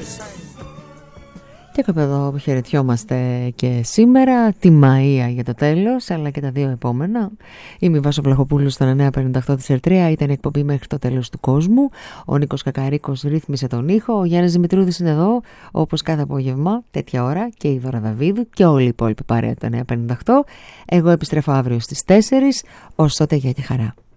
Και κάπου εδώ χαιρετιόμαστε και σήμερα τη Μαΐα για το τέλος, αλλά και τα δύο επόμενα. Είμαι η Βάσο Βλαχοπούλου στο 958 της Ερτρία. Ήταν η εκπομπή μέχρι το τέλος του κόσμου. Ο Νίκος Κακαρίκος ρύθμισε τον ήχο. Ο Γιάννης Δημητρούδης είναι εδώ, όπως κάθε απόγευμα, τέτοια ώρα, και η Δώρα Δαβίδου και όλοι οι υπόλοιποι παρέα το 958. Εγώ επιστρέφω αύριο στις 4. Ως τότε, για τη χαρά.